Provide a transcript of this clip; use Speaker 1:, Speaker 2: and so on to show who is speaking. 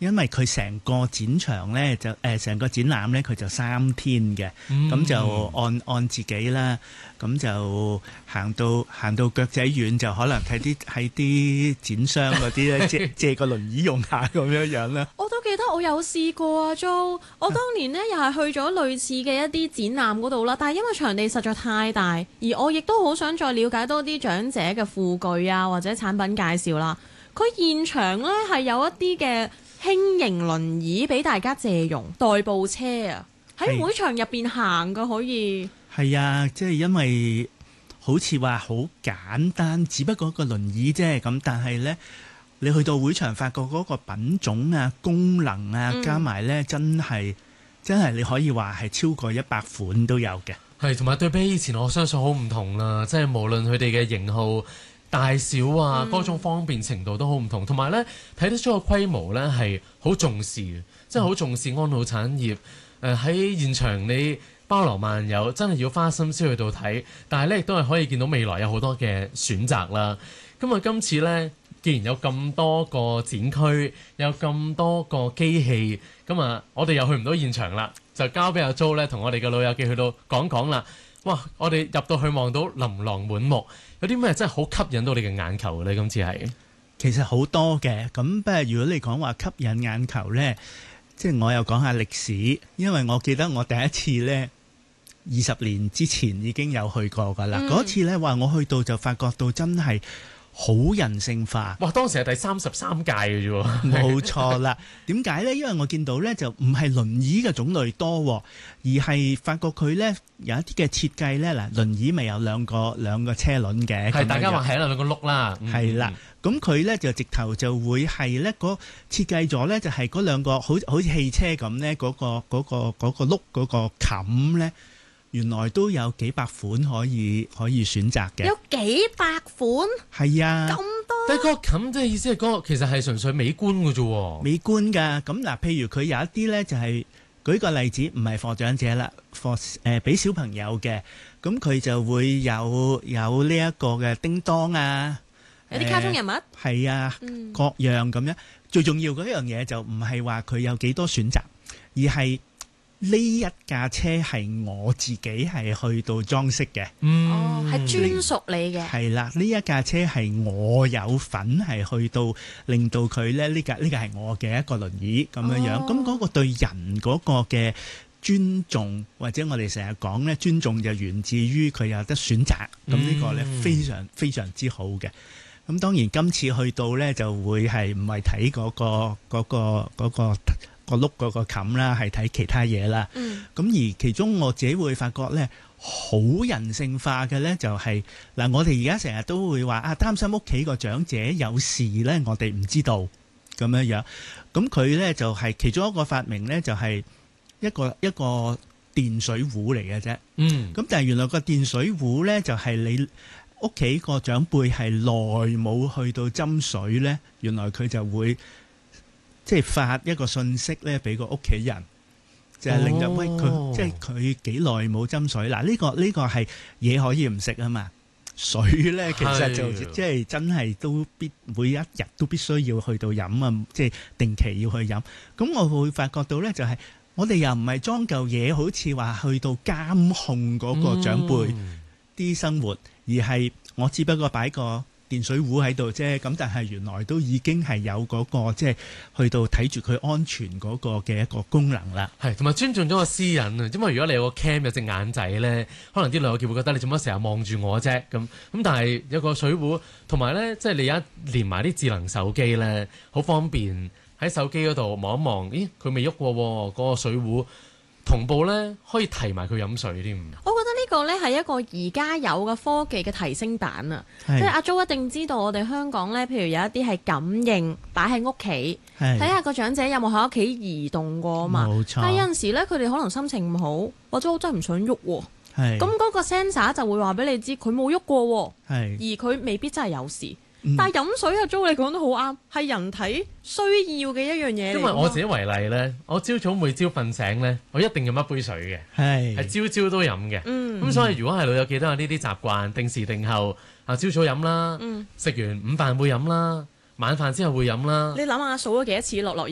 Speaker 1: 因為佢成個展場咧就成個展覽咧佢就3天嘅，咁就按自己啦，咁就行到腳仔軟就可能喺啲展商嗰啲咧借個輪椅用下咁樣啦。
Speaker 2: 我都記得我有試過啊 Jo， 我當年呢又係去咗類似嘅一啲展覽嗰度啦，但係因為場地實在太大，而我亦都好想再了解多啲長者嘅輔具啊或者產品介紹啦。佢現場呢係有一啲嘅輕型輪椅俾大家借用，代步車啊，喺會場入邊行㗎可以。
Speaker 1: 係啊，即係因為好似話好簡單，只不過個輪椅啫咁，但係呢，你去到會場發覺嗰個品種啊、功能啊，加埋呢，真係你可以話係超過100款都有嘅。
Speaker 3: 係，同埋對比以前，我相信好唔同啦，即係無論佢哋嘅型號大小啊，嗰種方便程度都好唔同，同埋咧睇得出個規模咧係好重視嘅，即係好重視安老產業。喺現場你包羅萬有，真係要花心思去到睇，但係咧亦都係可以見到未來有好多嘅選擇啦。咁啊，今次咧既然有咁多個展區，有咁多個機器，咁啊，我哋又去唔到現場啦，就交俾阿 Jo 咧同我哋嘅老友記去到講講啦。哇！我哋入到去望到琳琅滿目，有啲咩真係好吸引到你嘅眼球咧？今次係
Speaker 1: 其實好多嘅，咁不過如果你講話吸引眼球咧，即係我又講下歷史，因為我記得我第一次咧20年之前已經有去過㗎啦。嗰次咧話我去到就發覺到真係好人性化。
Speaker 3: 哇！當時係第33屆嘅啫喎。
Speaker 1: 冇錯啦。點解呢？因為我見到呢就唔係輪椅嘅種類多，而係發覺佢呢有一啲嘅設計呢。嗱，輪椅咪有兩個車輪嘅，
Speaker 3: 係大家話係兩個轆啦。
Speaker 1: 係啦，咁佢呢就直頭就會係呢個設計咗呢，就係嗰兩個好似汽車咁呢，嗰個轆嗰個冚呢。原來都有幾百款可以選擇嘅，
Speaker 2: 有幾百款，
Speaker 1: 係啊，
Speaker 2: 咁多。
Speaker 3: 但係嗰個冚即係意思係嗰個其實係純粹美觀嘅啫喎，
Speaker 1: 美觀㗎。咁嗱，譬如佢有一啲咧就係舉個例子，唔係for長者啦，for 俾小朋友嘅，咁佢就會有呢一個嘅叮當啊，
Speaker 2: 有啲卡通人物，
Speaker 1: 係啊，各樣咁樣。最重要嗰樣嘢就唔係話佢有幾多選擇，而係呢一架車係我自己係去到裝飾嘅，
Speaker 2: 係專屬你嘅。
Speaker 1: 係啦，呢一架車係我有份係去到令到佢咧，呢架係我嘅一個輪椅咁樣樣。咁嗰個對人嗰個嘅尊重，或者我哋成日講咧，尊重就源自於佢有得選擇。咁呢個咧非常非常之好嘅。咁當然今次去到咧就會係唔係睇嗰個轆嗰個冚啦，係睇其他嘢啦。咁而其中我自己會發覺咧，好人性化嘅咧就係嗱，我哋而家成日都會話啊，擔心屋企個長者有事咧，我哋唔知道咁樣樣。咁佢咧就係其中一個發明咧，就係一個電水壺嚟嘅啫。咁但係原來個電水壺咧就係你屋企個長輩係耐冇去到斟水咧，原來佢就會即係發一個信息咧，俾個屋企人，就係令到喂佢，即係佢幾耐冇斟水。嗱，呢個係嘢可以唔食啊嘛。水咧其實就即係真係都每一日都必須要去到飲啊，即係定期要去飲。咁我會發覺到咧，就係我哋又唔係裝嚿嘢，好似話去到監控嗰個長輩啲生活，而係我只不過擺個電水壺喺度啫，咁但係原來都已經係有嗰個即係去到睇住佢安全嗰個嘅一個功能啦。
Speaker 3: 係，同埋尊重咗個私隱啊！因為如果你有個 cam 有隻眼仔咧，可能啲老友記會覺得你做乜成日望住我啫咁。但係有個水壺，同埋咧即係你而家連埋啲智能手機咧，好方便喺手機嗰度望一望，咦佢未喐過喎，嗰個水壺同步咧可以提埋佢飲水添。
Speaker 2: 我覺得呢個呢係一個而家有嘅科技嘅提升版啊！即係阿 Jo 一定知道我哋香港呢，譬如有一啲係感應擺喺屋企，睇下個長者有冇喺屋企移動過啊嘛。冇錯。但係有陣時呢，佢哋可能心情唔好，或者我真係唔想喐喎。咁嗰個 sensor 就會話俾你知佢冇喐過喎，而佢未必真係有事。但係飲水啊 Jo 你講得好啱，係人體需要嘅一樣嘢。因
Speaker 3: 為我自己為例咧，我朝早每朝瞓醒咧，我一定飲一杯水嘅，係朝朝都飲嘅。咁所以如果係老友記得有呢啲習慣，定時定候啊，朝早飲啦，食完午飯會飲啦，晚飯之後會飲啦。
Speaker 2: 你諗下數咗幾多次落